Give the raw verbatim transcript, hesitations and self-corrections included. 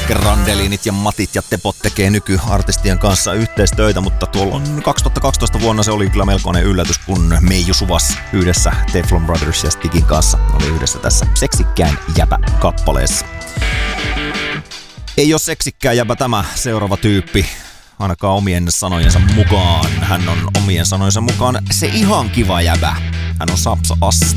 Grandelinit ja Matit ja Tepot tekee nykyartistien kanssa yhteistöitä, mutta tuolloin kaksituhattakaksitoista vuonna se oli kyllä melkoinen yllätys, kun Meiju Suvas yhdessä Teflon Brothers ja Stigin kanssa oli yhdessä tässä Seksikkään jäbä-kappaleessa. Ei ole seksikkään jäbä tämä seuraava tyyppi, ainakaan omien sanojensa mukaan. Hän on omien sanojensa mukaan se ihan kiva jäbä. Hän on Sapsa Asta.